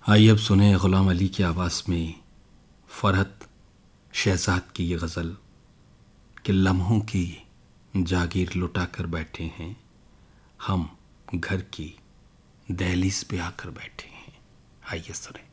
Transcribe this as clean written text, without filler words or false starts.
आइए अब सुने गुलाम अली की आवाज़ में फरहत शहजाद की ये गज़ल कि लम्हों की जागीर लुटा कर बैठे हैं हम, घर की दहलीज पे आकर बैठे हैं। आइए सुने।